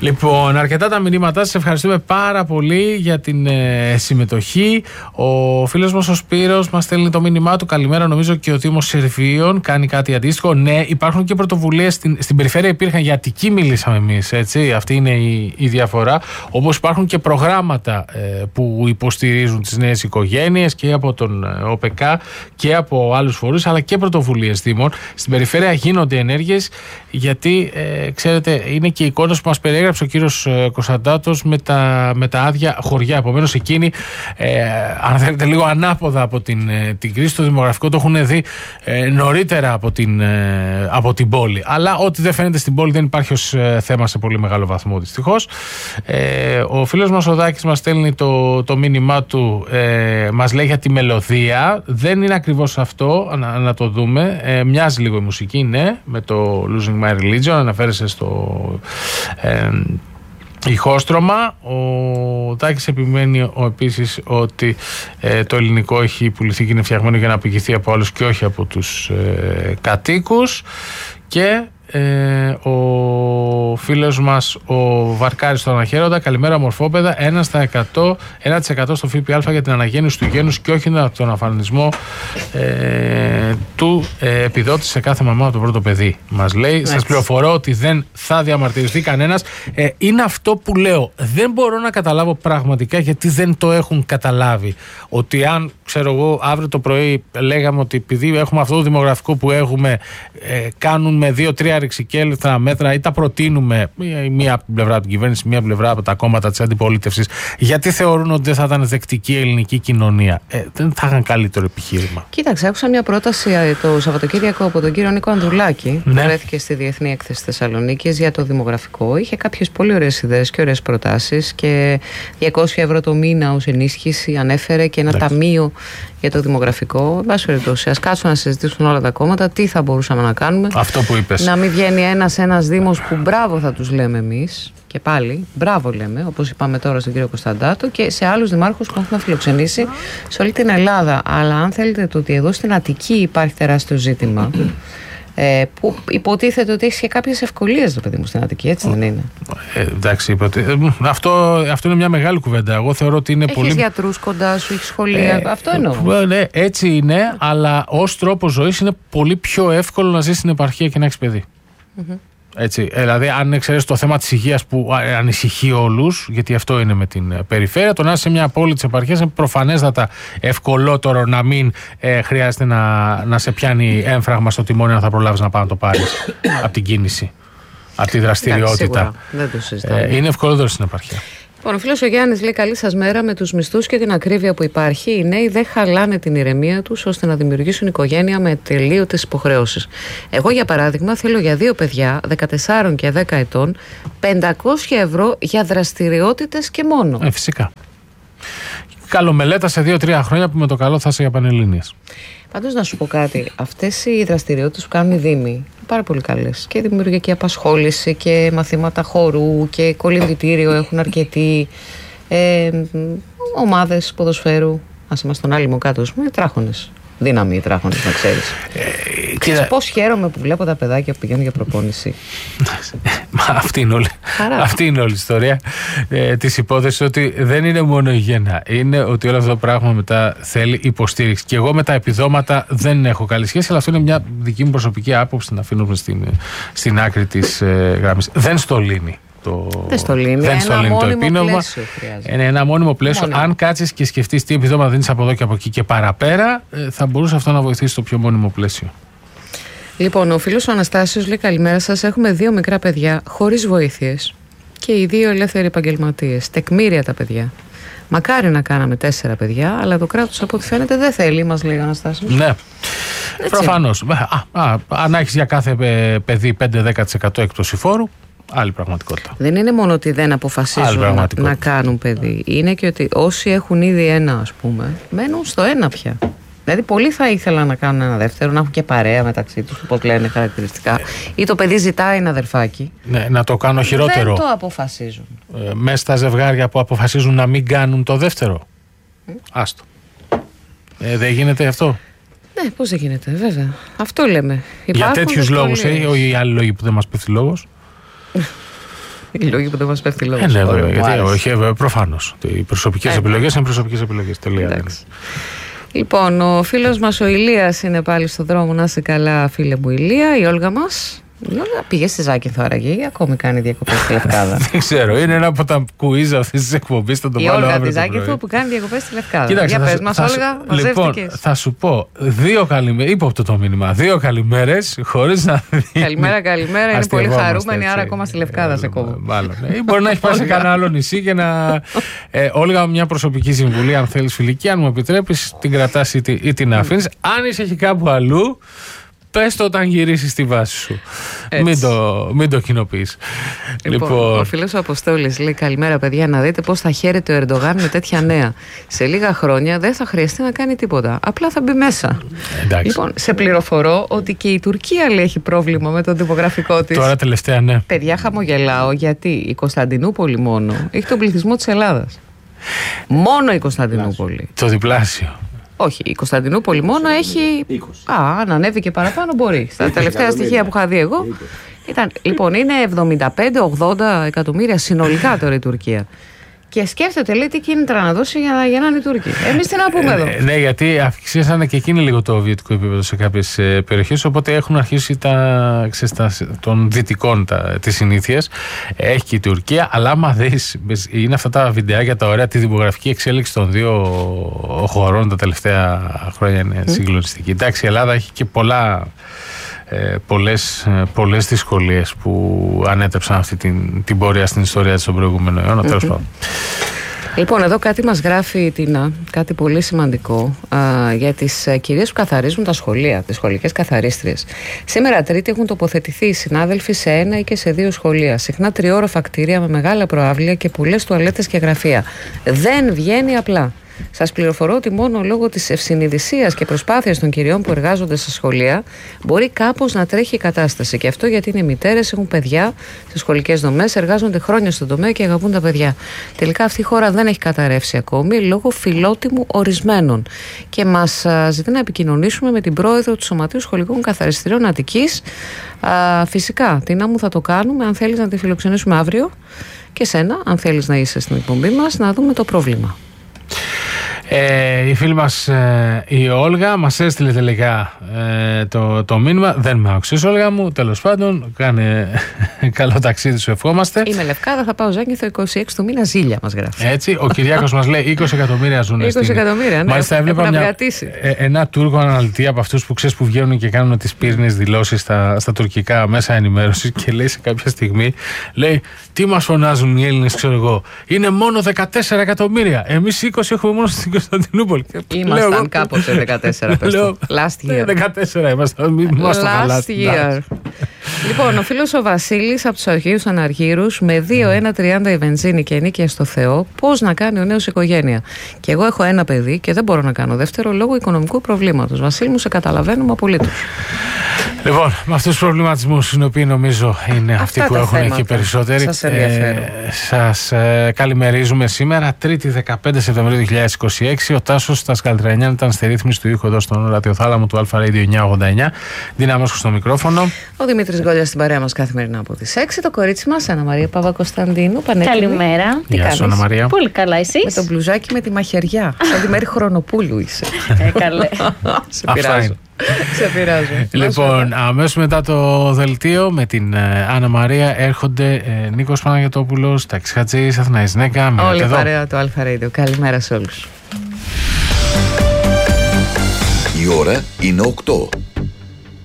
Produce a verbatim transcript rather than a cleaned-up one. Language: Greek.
Λοιπόν, αρκετά τα μηνύματά σας. Ευχαριστούμε πάρα πολύ για την ε, συμμετοχή. Ο φίλος μας ο Σπύρος μας στέλνει το μήνυμά του. Καλημέρα, νομίζω και ο Δήμος Σερβίων κάνει κάτι αντίστοιχο. Ναι, υπάρχουν και πρωτοβουλίες στην, στην περιφέρεια. Υπήρχαν, για Αττική μιλήσαμε εμείς, έτσι. Αυτή είναι η, η διαφορά. Όπως υπάρχουν και προγράμματα ε, που υποστηρίζουν τις νέες οικογένειες και από τον ε, ΟΠΕΚΑ και από άλλους φορείς, αλλά και πρωτοβουλίες Δήμων. Στην περιφέρεια γίνονται ενέργειες, γιατί ε, ξέρετε, είναι και η εικόνα που μας περιέγραψε ο κύριος Κωνσταντάτος με τα, με τα άδεια χωριά. Επομένως, εκείνοι, ε, αν θέλετε, λίγο ανάποδα από την, την κρίση, το δημογραφικό το έχουν δει ε, νωρίτερα από την, ε, από την πόλη. Αλλά ό,τι δεν φαίνεται στην πόλη δεν υπάρχει ως ε, θέμα σε πολύ μεγάλο βαθμό, δυστυχώς. Ε, ο φίλος μας ο Δάκης μας στέλνει το, το μήνυμά του, ε, μας λέει για τη μελωδία. Δεν είναι ακριβώς αυτό, να, να το δούμε. Ε, μοιάζει λίγο η μουσική, ναι, με το Losing My Religion, αναφέρεσαι στο ε, ηχόστρωμα. Ο Τάκης επιμένει ο, επίσης ότι ε, το ελληνικό έχει πουληθεί και είναι φτιαγμένο για να απηγηθεί από άλλους και όχι από τους ε, κατοίκους. Και Ε, ο φίλος μας ο Βαρκάρης στον Αναχέροντα, καλημέρα μορφόπαιδα, ένα τοις εκατό στο ΦΠΑ για την αναγέννηση του γένους και όχι τον αφανισμό ε, του ε, επιδότη σε κάθε μαμά από το πρώτο παιδί, μας λέει. Έτσι. Σας πληροφορώ ότι δεν θα διαμαρτυρηθεί κανένας. ε, είναι αυτό που λέω, δεν μπορώ να καταλάβω πραγματικά γιατί δεν το έχουν καταλάβει, ότι αν, ξέρω εγώ, αύριο το πρωί λέγαμε ότι επειδή έχουμε αυτό το δημογραφικό που έχουμε, ε, κάνουν με δύο-τρία ρηξικέλευθερα μέτρα ή τα προτείνουμε, μία από την πλευρά από την κυβέρνηση, μία πλευρά από τα κόμματα της αντιπολίτευσης, γιατί θεωρούν ότι δεν θα ήταν δεκτική η ελληνική κοινωνία? Ε, δεν θα είχαν καλύτερο επιχείρημα. Κοίταξε, άκουσα μια πρόταση το Σαββατοκύριακο από τον κύριο Νίκο Ανδρουλάκη, ναι, που βρέθηκε στη Διεθνή Έκθεση Θεσσαλονίκης για το δημογραφικό. Είχε κάποιες πολύ ωραίες ιδέες και ωραίες προτάσεις και διακόσια ευρώ το μήνα ως ενίσχυση ανέφερε και ένα Εντάξει. ταμείο για το δημογραφικό. Εν πάση περιπτώσει, ας κάτσουν να συζητήσουν όλα τα κόμματα τι θα μπορούσαμε να κάνουμε. Αυτό που είπες. Να μην βγαίνει ένας ένας δήμος που μπράβο θα τους λέμε εμείς. Και πάλι, μπράβο λέμε, όπως είπαμε τώρα στον κύριο Κωνσταντάτο και σε άλλους δημάρχους που έχουμε φιλοξενήσει σε όλη την Ελλάδα. Αλλά αν θέλετε, το ότι εδώ στην Αττική υπάρχει τεράστιο ζήτημα, ε, που υποτίθεται ότι έχει και κάποιες ευκολίες το παιδί μου στην Αττική, έτσι δεν είναι? Ε, εντάξει, υποτι... αυτό, αυτό είναι μια μεγάλη κουβέντα. Εγώ θεωρώ ότι είναι έχεις πολύ. Έχει γιατρούς κοντά σου, έχει σχολεία. Ε, αυτό εννοώ. Ε, ναι, έτσι είναι, αλλά ως τρόπο ζωής είναι πολύ πιο εύκολο να ζεις στην επαρχία και να έχεις παιδί. Mm-hmm. Έτσι, δηλαδή, αν εξαιρέσει το θέμα της υγείας που ανησυχεί όλους, γιατί αυτό είναι με την περιφέρεια, το να είσαι σε μια πόλη της επαρχίας είναι προφανέστατα ευκολότερο να μην ε, χρειάζεται να, να σε πιάνει έμφραγμα στο τιμόνι αν θα προλάβεις να πάει να το πάρεις από την κίνηση, από τη δραστηριότητα. Δεν το συζητάμε. Ε, είναι ευκολότερο στην επαρχία. Λοιπόν, ο φίλος ο Γιάννης λέει: καλή σας μέρα. Με τους μισθούς και την ακρίβεια που υπάρχει, οι νέοι δεν χαλάνε την ηρεμία τους ώστε να δημιουργήσουν οικογένεια με τελείωτες υποχρεώσεις. Εγώ, για παράδειγμα, θέλω για δύο παιδιά, δεκατέσσερα και δέκα ετών, πεντακόσια ευρώ για δραστηριότητες και μόνο. Ε, φυσικά. Καλομελέτα σε δύο τρία χρόνια που με το καλό θα είσαι για πανελλήνιες. Πάντως, να σου πω κάτι. Αυτές οι δραστηριότητες που κάνουν οι δήμοι είναι πάρα πολύ καλές. Και δημιουργική απασχόληση και μαθήματα χορού και κολυμβητήριο έχουν αρκετοί. Ε, ομάδες ποδοσφαίρου. Ας είμαστε στον Άλυμο κάτω, ας πούμε, τράχονες. Δύναμη οι τράχονες, να ξέρεις. Ε, Ξέρεις πώς χαίρομαι που βλέπω τα παιδάκια που πηγαίνουν για προπόνηση. Μα αυτή είναι όλη, αυτή είναι όλη η ιστορία ε, της υπόθεσης, ότι δεν είναι μόνο η γέννα. Είναι ότι όλο αυτό το πράγμα μετά θέλει υποστήριξη. Και εγώ με τα επιδόματα δεν έχω καλή σχέση, αλλά αυτό είναι μια δική μου προσωπική άποψη, να αφήνουμε στην, στην άκρη της ε, γραμμής. Δεν στολίνει. Το... Δεν στολίνει. Δεν ένα μόνιμο το επίνομο. Πλαίσιο χρειάζεται. Είναι ένα μόνιμο πλαίσιο. Μόνιμο. Αν κάτσεις και σκεφτείς τι επιδόματα δίνεις από εδώ και από εκεί και παραπέρα, θα μπορούσε αυτό να βοηθήσει το πιο μόνιμο πλαίσιο. Λοιπόν, ο φίλος ο Αναστάσιος λέει: καλημέρα σας. Έχουμε δύο μικρά παιδιά χωρίς βοήθειες και οι δύο ελεύθεροι επαγγελματίες. Τεκμήρια τα παιδιά. Μακάρι να κάναμε τέσσερα παιδιά, αλλά το κράτος από ό,τι φαίνεται δεν θέλει, μας λέει ο Αναστάσιος. Ναι. Προφανώς. Α, α, αν έχεις για κάθε παιδί πέντε με δέκα τοις εκατό έκπτωση φόρου, άλλη πραγματικότητα. Δεν είναι μόνο ότι δεν αποφασίζουν να, να κάνουν παιδί. Είναι και ότι όσοι έχουν ήδη ένα, ας πούμε, μένουν στο ένα πια. Δηλαδή, πολλοί θα ήθελαν να κάνουν ένα δεύτερο, να έχουν και παρέα μεταξύ τους, όπως λένε χαρακτηριστικά. Ή το παιδί ζητάει ένα αδερφάκι. Ναι, να το κάνω χειρότερο. Δεν το αποφασίζουν. Ε, μέσα στα ζευγάρια που αποφασίζουν να μην κάνουν το δεύτερο. Mm. Άστο. Ε, δεν γίνεται αυτό. Ναι, πώς δεν γίνεται, βέβαια. Αυτό λέμε. Για τέτοιους λόγους, ε, ή άλλοι λόγοι που δεν μας πέφτει λόγος. Οι λόγοι που δεν μας πέφτει λόγος. Ε, ναι, βέβαια, γιατί όχι, προφανώς. Οι προσωπικές επιλογές είναι προσωπικές επιλογές. Τελεία. Λοιπόν, ο φίλος μας ο Ηλίας είναι πάλι στο δρόμο. Να είσαι καλά, φίλε μου Ηλία. Η Όλγα μας. Η Όλγα πήγε στη Ζάκυνθο άραγε ή ακόμη κάνει διακοπές στη Λευκάδα? Δεν ξέρω, είναι ένα από τα κουίζ αυτής της εκπομπής. Θα το η βάλω Όλγα αύριο τη το Ζάκυνθο πρωί. που κάνει διακοπές στη Λευκάδα. Κοίταξε, για θα πες σου- μας, θα σου- Όλγα, Λοιπόν, μαζεύτηκες. θα σου πω δύο καλημέρες. Ύποπτο το μήνυμα. Δύο καλημέρες χωρίς να δει. Καλημέρα, καλημέρα. Είναι πολύ Αστευόμαστε, χαρούμενη, έτσι. άρα ακόμα στη Λευκάδα Ε, σε κόβω. Μάλλον. ναι. Ή μπορεί να έχει πάει σε κανένα άλλο νησί και να. Ε, Όλγα, μια προσωπική συμβουλή, αν θέλεις φιλική, αν μου επιτρέπεις, την κρατάς ή, τη- ή την αφήνεις. Αν είσαι και κάπου αλλού, πες το όταν γυρίσεις στη βάση σου. Μην το, μην το κοινοποιείς. Λοιπόν, Λοιπόν, ο φίλος ο Αποστόλης λέει: καλημέρα, παιδιά, να δείτε πώς θα χαίρεται ο Ερντογάν με τέτοια νέα. Σε λίγα χρόνια δεν θα χρειαστεί να κάνει τίποτα. Απλά θα μπει μέσα. εντάξει. Λοιπόν, σε πληροφορώ ότι και η Τουρκία λέει έχει πρόβλημα με το δημογραφικό της. Τώρα τελευταία, ναι. Παιδιά, χαμογελάω γιατί η Κωνσταντινούπολη μόνο έχει τον πληθυσμό της Ελλάδας. Μόνο η Κωνσταντινούπολη. Το διπλάσιο. Όχι, η Κωνσταντινούπολη μόνο έχει. είκοσι. Α, αν ανέβει και παραπάνω μπορεί. Στα τελευταία στοιχεία που είχα δει εγώ. Ήταν, λοιπόν, είναι εβδομήντα πέντε ογδόντα εκατομμύρια συνολικά τώρα η Τουρκία. Και σκέφτεται, λέει, τι κίνητρα να δώσει για να γεννάνε οι Τούρκοι. Εμείς τι να πούμε εδώ. Ε, ναι, γιατί αυξήσανε και εκείνοι λίγο το βιωτικό επίπεδο σε κάποιες ε, περιοχές. Οπότε έχουν αρχίσει τα, ξέρεις, τα, των δυτικών τα, τις συνήθειες. Έχει και η Τουρκία. Αλλά άμα δεις, είναι αυτά τα βιντεάκια τα ωραία, τη δημογραφική εξέλιξη των δύο χωρών τα τελευταία χρόνια είναι mm. συγκλονιστική. Εντάξει, η Ελλάδα έχει και πολλά. Ε, πολλές, ε, πολλές δυσκολίες που ανέτρεψαν αυτή την, την πορεία στην ιστορία της στον προηγούμενο αιώνα. Mm-hmm. Τέλος πάντων. Λοιπόν, εδώ κάτι μας γράφει η Τίνα, κάτι πολύ σημαντικό α, για τις α, κυρίες που καθαρίζουν τα σχολεία, τις σχολικές καθαρίστριες. Σήμερα Τρίτη έχουν τοποθετηθεί οι συνάδελφοι σε ένα ή και σε δύο σχολεία. Συχνά τριόροφα κτίρια με μεγάλα προαύλια και πολλές τουαλέτες και γραφεία. Δεν βγαίνει απλά. Σας πληροφορώ ότι μόνο λόγω της ευσυνειδησίας και προσπάθειας των κυριών που εργάζονται στα σχολεία μπορεί κάπως να τρέχει η κατάσταση. Και αυτό γιατί είναι μητέρες, έχουν παιδιά στις σχολικές δομές, εργάζονται χρόνια στον τομέα και αγαπούν τα παιδιά. Τελικά αυτή η χώρα δεν έχει καταρρεύσει ακόμη λόγω φιλότιμου ορισμένων. Και μας ζητεί να επικοινωνήσουμε με την πρόεδρο του Σωματείου Σχολικών Καθαριστριών Αττικής. Α, φυσικά, Τίνα μου, θα το κάνουμε αν θέλεις να τη φιλοξενήσουμε αύριο. Και σένα, αν θέλεις να είσαι στην εκπομπή μας, να δούμε το πρόβλημα. Ε, η φίλη μας ε, η Όλγα μας έστειλε τελικά ε, το, το μήνυμα. Δεν με άκουσες, Όλγα μου. Τέλος πάντων, κάνε καλό ταξίδι, σου ευχόμαστε. Είμαι Λευκάδα, θα πάω Ζάκυνθο είκοσι έξι του μήνα, ζήλια μας γράφει. Έτσι, ο Κυριάκος μας λέει είκοσι εκατομμύρια ζουν είκοσι στην... εκατομμύρια, ναι. Μάλιστα έβλεπα μια, ε, ένα Τούρκο αναλυτή από αυτούς που ξέρεις που βγαίνουν και κάνουν τις πύρνες δηλώσεις στα, στα τουρκικά μέσα ενημέρωση και λέει σε κάποια στιγμή, λέει, τι μας φωνάζουν οι Έλληνες, ξέρω εγώ, είναι μόνο δεκατέσσερα εκατομμύρια. Εμείς είκοσι έχουμε μόνο στην Κωνσταντινούπολη. Ήμασταν εγώ, κάποτε δεκατέσσερα. Λέω, last year. δεκατέσσερα ήμασταν. Μην μας το χαλάσετε. Last year. Λοιπόν, ο φίλος ο Βασίλης από τους Αρχαίους Αναργύρους, με δύο ένα τριάντα η βενζίνη και ενίκεια στο Θεό, πώς να κάνει ο νέος οικογένεια. Και εγώ έχω ένα παιδί και δεν μπορώ να κάνω δεύτερο λόγω οικονομικού προβλήματος. Βασίλη μου, σε καταλαβαίνουμε απολύτως. Λοιπόν, με αυτούς τους προβληματισμούς, οι οποίοι νομίζω είναι Αυτά αυτοί που τα έχουν θέματα εκεί περισσότεροι, σας ενδιαφέρουν. ε, σας ε, καλημερίζουμε σήμερα, Τρίτη δεκαπέντε Σεπτεμβρίου δύο χιλιάδες είκοσι έξι. Ο Τάσος στα Σκαλτρανιάν ήταν στη ρύθμιση του ήχου εδώ στον ραδιοθάλαμο του Αλφα Radio εννιακόσια ογδόντα εννιά. Δύναμος στο μικρόφωνο. Ο Δημήτρης Γκόλιας στην παρέα μας καθημερινά από τις έξι. Το κορίτσι μας, Αννα Μαρία Παπακοσταντίνου. Πανέτοιμη. Καλημέρα. Τι Γεια σου, Αννα Μαρία. Πολύ καλά, εσείς? Με το μπλουζάκι με τη μαχαιριά. Σαν τη Μέρη Χρονοπούλου είσαι. Ε, καλέ. Σε πειράζω. Σε πειράζω. Λοιπόν, αμέσως μετά το δελτίο με την ε, Άννα Μαρία έρχονται ε, Νίκος Παναγιωτόπουλος, Τάκης Χατζής, Αθηνάης Νέκα. Όλη η παρέα του Αλφα Radio. Καλημέρα σε όλους. Η ώρα είναι οκτώ.